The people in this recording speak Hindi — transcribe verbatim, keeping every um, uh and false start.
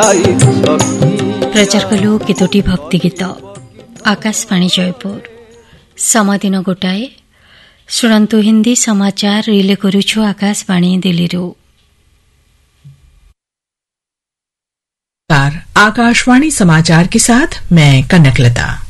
प्रचार कलु केतोटी भक्ति गीत आकाशवाणी जयपुर समय दिन गोटाए शुणन्तु हिंदी समाचार रिले करुछु आकाशवाणी दिल्लीरू। आकाशवाणी समाचार के साथ मैं कनकलता।